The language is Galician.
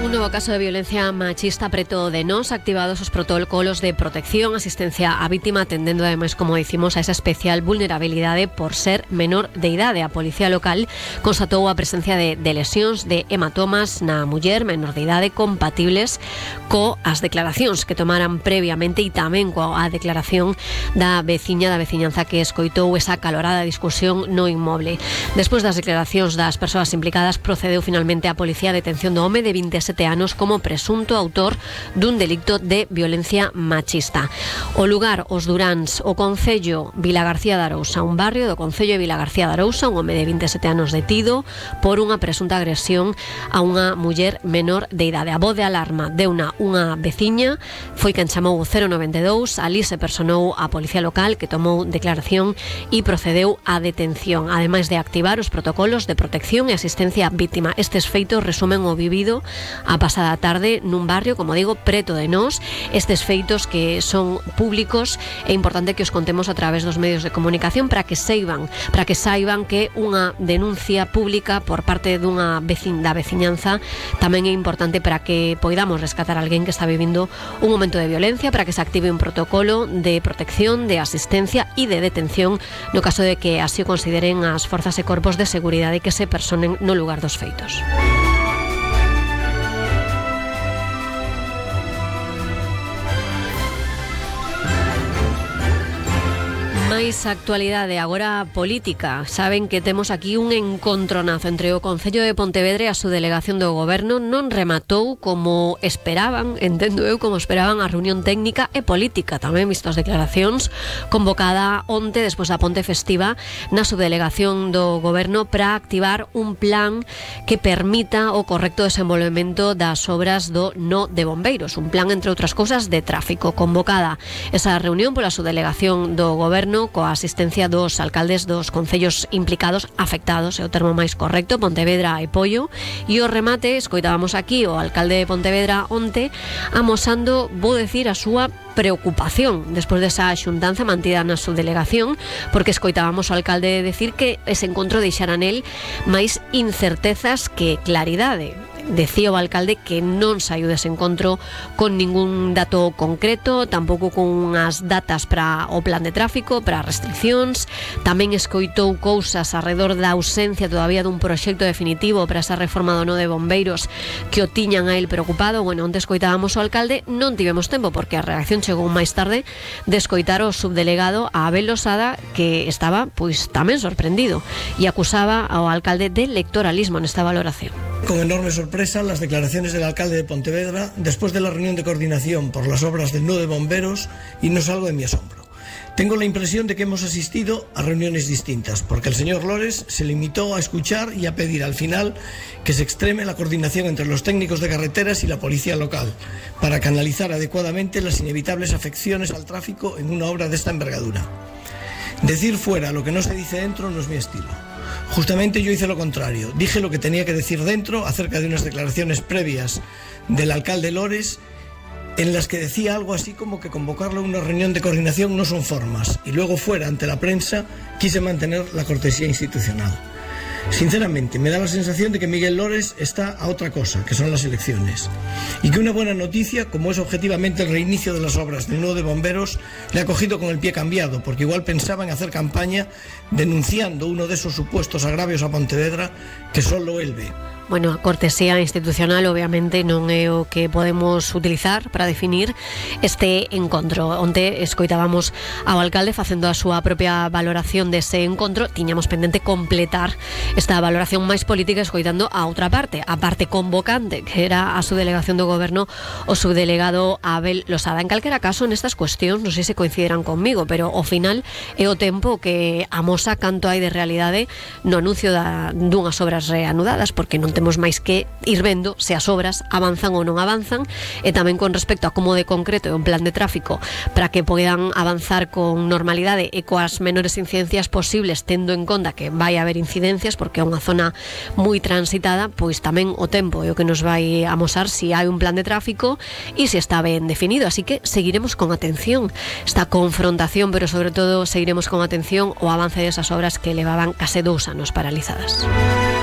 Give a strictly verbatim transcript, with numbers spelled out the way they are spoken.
Un nuevo caso de violencia machista preto de nós, activados os protocolos de protección, asistencia á vítima, atendendo ademais, como dicimos, a esa especial vulnerabilidade por ser menor de idade. A Policía Local constatou a presencia de, de lesións de hematomas na muller menor de idade compatibles coas declaracións que tomaran previamente e tamén coa declaración da veciña da veciñanza que escoitou esa calorada discusión no inmoble. Despois das declaracións das persoas implicadas, procedeu finalmente a policía a detención do home de vinte e sete anos como presunto autor dun delicto de violencia machista. O lugar, os Duráns, o concello Vilagarcía de Arousa, un barrio do concello de Vilagarcía de Arousa, un home de vinte e sete anos detido por unha presunta agresión a unha muller menor de idade. A voz de alarma deuna unha veciña, foi quen chamou o cero noventa e dous, ali se personou a Policía Local que tomou declaración e procedeu á detención, ademais de activar os protocolos de protección e asistencia á vítima. Estes feitos resumen o vivido a pasada tarde nun barrio, como digo, preto de nós. Estes feitos que son públicos é importante que os contemos a través dos medios de comunicación para que saiban, para que saiban que unha denuncia pública por parte dunha vecin da veciñanza tamén é importante para que poidamos rescatar a alguén que está vivindo un momento de violencia, para que se active un protocolo de protección, de asistencia e de detención no caso de que así o consideren as forzas e corpos de seguridade que se personen no lugar dos feitos. Máis actualidade, agora política. Saben que temos aquí un encontronazo entre o Concello de Pontevedra e a subdelegación do Goberno. Non rematou como esperaban, entendo eu, como esperaban a reunión técnica e política, tamén visto as declaracións, convocada onte despois da ponte festiva na subdelegación do Goberno para activar un plan que permita o correcto desenvolvemento das obras do nó de bombeiros, un plan, entre outras cousas, de tráfico. Convocada esa reunión pola subdelegación do Goberno coa asistencia dos alcaldes dos concellos implicados, afectados, é o termo máis correcto, Pontevedra e Poio, e o remate, escoitábamos aquí o alcalde de Pontevedra onte amosando, vou decir, a súa preocupación despois desa xuntanza mantida na subdelegación, porque escoitábamos o alcalde decir que ese encontro deixara nel máis incertezas que claridade. Decía o alcalde que non saiu dese encontro con ningún dato concreto, tampouco con unhas datas para o plan de tráfico, para restriccións. Tamén escoitou cousas arredor da ausencia todavía dun proxecto definitivo para esa reforma do nó de bombeiros que o tiñan a el preocupado. Bueno, onde escoitábamos o alcalde, non tivemos tempo porque a reacción chegou máis tarde de escoitar o subdelegado a Abel Losada, que estaba pois tamén sorprendido e acusaba ao alcalde de electoralismo nesta valoración. Con enorme sorpresa las declaraciones del alcalde de Pontevedra después de la reunión de coordinación por las obras del nó de bomberos, y no salgo de mi asombro. Tengo la impresión de que hemos asistido a reuniones distintas, porque el señor Lores se limitó a escuchar y a pedir al final que se extreme la coordinación entre los técnicos de carreteras y la policía local para canalizar adecuadamente las inevitables afecciones al tráfico en una obra de esta envergadura. Decir fuera lo que no se dice dentro no es mi estilo. Justamente yo hice lo contrario, dije lo que tenía que decir dentro acerca de unas declaraciones previas del alcalde Lores en las que decía algo así como que convocarlo a una reunión de coordinación no son formas, y luego fuera ante la prensa quise mantener la cortesía institucional. Sinceramente, me da la sensación de que Miguel Lores está a otra cosa, que son las elecciones, y que una buena noticia, como es objetivamente el reinicio de las obras del nó de bomberos, le ha cogido con el pie cambiado, porque igual pensaba en hacer campaña denunciando uno de esos supuestos agravios a Pontevedra que solo él ve. Bueno, a cortesía institucional obviamente non é o que podemos utilizar para definir este encontro. Onte escoitábamos ao alcalde facendo a súa propia valoración dese encontro. Tiñamos pendente completar esta valoración máis política escoitando a outra parte, a parte convocante, que era a subdelegación do Goberno, o subdelegado Abel Losada. En calquera caso, nestas cuestións, non sei se coincidirán conmigo, pero ao final é o tempo que amosa canto hai de realidade no anuncio da, dunhas obras reanudadas, porque non temos máis que ir vendo se as obras avanzan ou non avanzan, e tamén con respecto a como de concreto é un plan de tráfico para que poidan avanzar con normalidade e coas menores incidencias posibles, tendo en conta que vai haber incidencias porque é unha zona moi transitada, pois tamén o tempo é o que nos vai amosar se hai un plan de tráfico e se está ben definido. Así que seguiremos con atención esta confrontación, pero sobre todo seguiremos con atención o avance desas obras que levaban case dous anos paralizadas.